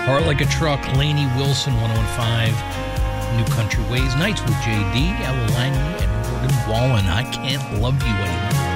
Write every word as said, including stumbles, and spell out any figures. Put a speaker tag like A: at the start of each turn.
A: Heart Like a Truck, Lainey Wilson, one oh one five, New Country Ways, Nights with J D, Ella Langley, and Morgan Wallen. I Can't Love You Anymore.